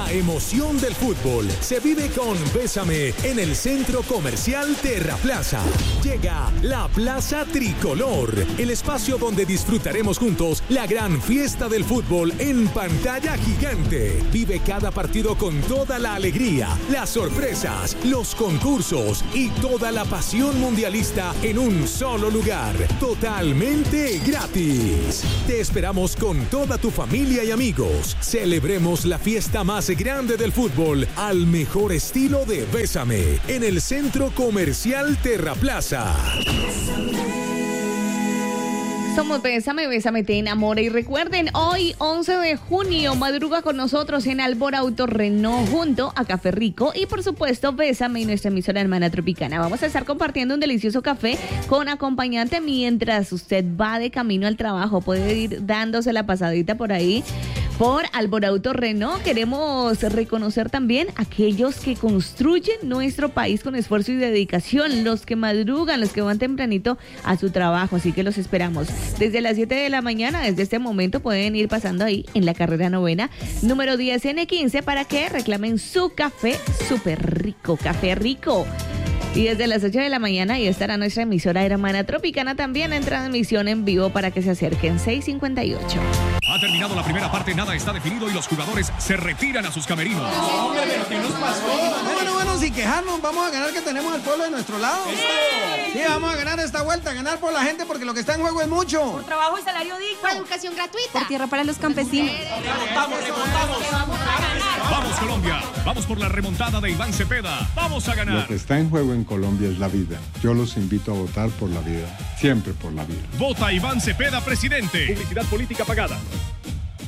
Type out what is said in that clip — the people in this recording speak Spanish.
La emoción del fútbol se vive con Bésame en el Centro Comercial Terraplaza. Llega la Plaza Tricolor, el espacio donde disfrutaremos juntos la gran fiesta del fútbol en pantalla gigante. Vive cada partido con toda la alegría, las sorpresas, los concursos y toda la pasión mundialista en un solo lugar, totalmente gratis. Te esperamos con toda tu familia y amigos. Celebremos la fiesta más grande del fútbol al mejor estilo de Bésame en el Centro Comercial Terraplaza. Somos Bésame, Bésame te enamora. Y recuerden, hoy 11 de junio madruga con nosotros en Alborauto Renault junto a Café Rico y por supuesto Bésame y nuestra emisora hermana Tropicana. Vamos a estar compartiendo un delicioso café con acompañante mientras usted va de camino al trabajo. Puede ir dándose la pasadita por ahí por Alborauto Renault. Queremos reconocer también a aquellos que construyen nuestro país con esfuerzo y dedicación, los que madrugan, los que van tempranito a su trabajo, así que los esperamos. Desde las 7 de la mañana, desde este momento, pueden ir pasando ahí en la carrera novena, número 10 N15, para que reclamen su café súper rico, Café Rico. Y desde las 8 de la mañana ahí estará nuestra emisora hermana Tropicana también en transmisión en vivo para que se acerquen. 6:58. Ha terminado la primera parte, nada está definido y los jugadores se retiran a sus camerinos. No, hombre, pero ¿qué nos pasó? Bueno, sin quejarnos, vamos a ganar, que tenemos al pueblo de nuestro lado. Sí, vamos a ganar esta vuelta, ganar por la gente porque lo que está en juego es mucho. Por trabajo y salario digno. Por educación gratuita. Por tierra para los campesinos. Remontamos. Vamos Colombia, vamos por la remontada de Iván Cepeda. Vamos a ganar. Lo que está en juego en Colombia es la vida. Yo los invito a votar por la vida, siempre por la vida. Vota Iván Cepeda, presidente. Publicidad política pagada.